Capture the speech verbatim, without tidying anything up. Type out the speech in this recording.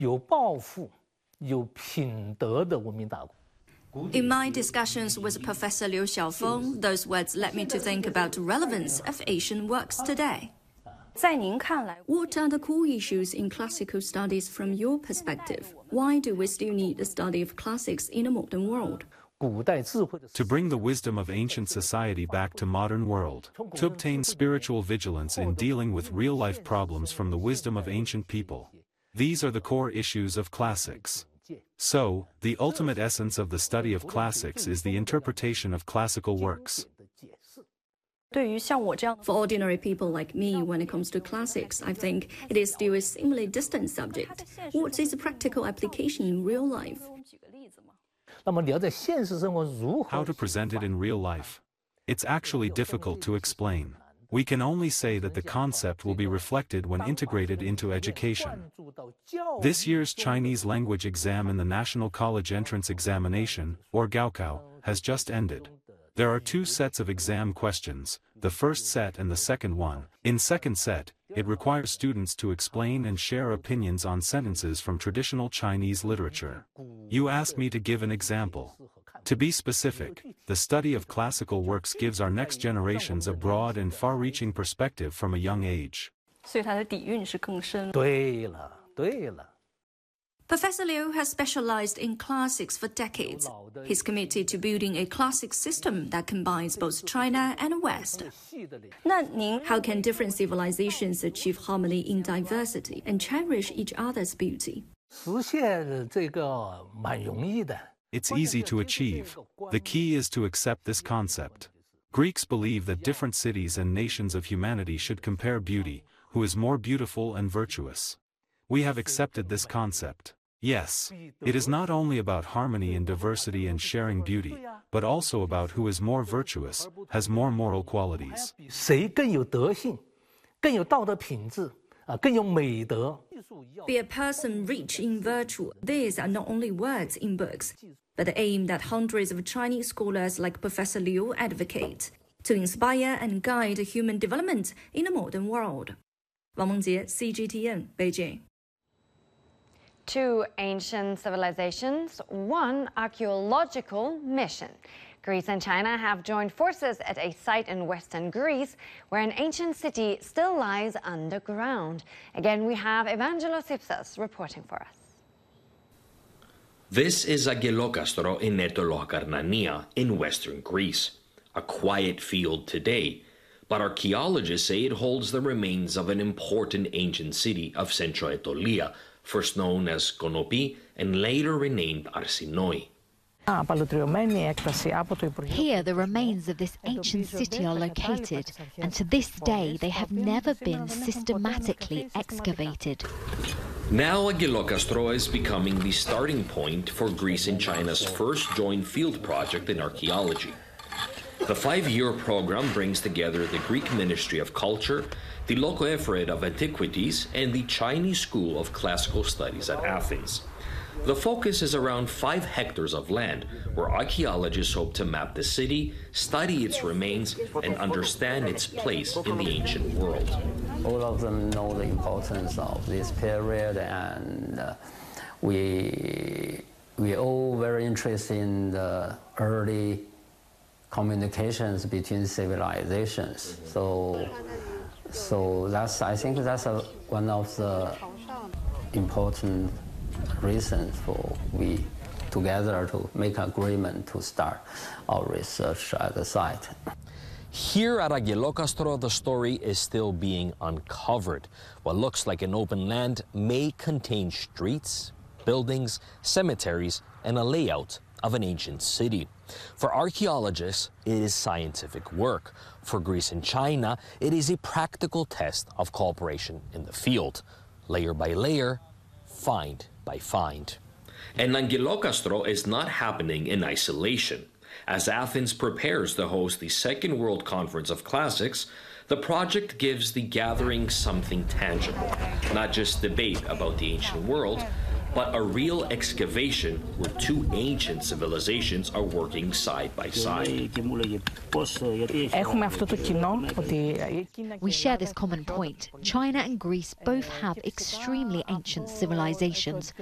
有抱负、有品德的文明大国。 In my discussions with Professor Liu Xiaofeng, those words led me to think about the relevance of Asian works today. 在您看来 What are the core issues in classical studies from your perspective? Why do we still need the study of classics in a modern world? To bring the wisdom of ancient society back to modern world, to obtain spiritual vigilance in dealing with real-life problems from the wisdom of ancient people. These are the core issues of classics. So, the ultimate essence of the study of classics is the interpretation of classical works. 对于像我这样 For ordinary people like me, when it comes to classics, I think it is still a seemingly distant subject. What is the practical application in real life? 那么你要在现实生活如何 How to present it in real life? It's actually difficult to explain. We can only say that the concept will be reflected when integrated into education. This year's Chinese language exam in the National College Entrance Examination, or Gaokao, has just ended. There are two sets of exam questions, the first set and the second one. In second set, it requires students to explain and share opinions on sentences from traditional Chinese literature. You asked me to give an example. To be specific, the study of classical works gives our next generations a broad and far-reaching perspective from a young age. 所以它的底蕴是更深。 对了，对了。 Professor Liu has specialized in classics for decades. He's committed to building a classic system that combines both China and the West. 那您 How can different civilizations achieve harmony in diversity and cherish each other's beauty? 实现这个蛮容易的。 It's easy to achieve. The key is to accept this concept. Greeks believe that different cities and nations of humanity should compare beauty, who is more beautiful and virtuous. We have accepted this concept. Yes, it is not only about harmony and diversity and sharing beauty, but also about who is more virtuous, has more moral qualities. 谁更有德性，更有道德品质啊，更有美德。 Be a person rich in virtue. These are not only words in books, but the aim that hundreds of Chinese scholars like Professor Liu advocate to inspire and guide human development in a modern world. 王梦洁 C G T N, Beijing. Two ancient civilizations, one archaeological mission. Greece and China have joined forces at a site in western Greece where an ancient city still lies underground. Again, we have Evangelos Ipsas reporting for us. This is Aggelokastro in Nektolokarnania in western Greece. A quiet field today, but archaeologists say it holds the remains of an important ancient city of Central Aetolia, first known as Konopi and later renamed Arsinoi. Here, the remains of this ancient city are located, and to this day they have never been systematically excavated. Now Aggelokastro is becoming the starting point for Greece and China's first joint field project in archaeology. The five-year program brings together the Greek Ministry of Culture, the local Ephraim of Antiquities, and the Chinese School of Classical Studies at Athens. The focus is around five hectares of land, where archaeologists hope to map the city, study its remains, and understand its place in the ancient world. All of them know the importance of this period, and uh, we we all very interested in the early communications between civilizations. So, so that's I think that's a, one of the important reasons for we together to make agreement to start our research at the site. Here at Aggelokastro, the story is still being uncovered. What looks like an open land may contain streets, buildings, cemeteries, and a layout of an ancient city. For archaeologists, it is scientific work. For Greece and China, it is a practical test of cooperation in the field, layer by layer, find by find. And Aggelokastro is not happening in isolation. As Athens prepares to host the Second World Conference of Classics, the project gives the gathering something tangible, not just debate about the ancient world, but a real excavation where two ancient civilizations are working side by side. We share this common point. China and Greece both have extremely ancient civilizations